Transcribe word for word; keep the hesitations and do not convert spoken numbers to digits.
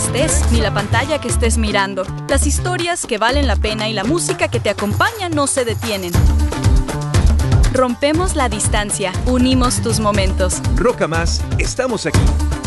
estés, ni la pantalla que estés mirando. Las historias que valen la pena y la música que te acompaña no se detienen. Rompemos la distancia, unimos tus momentos. Roca Más, estamos aquí.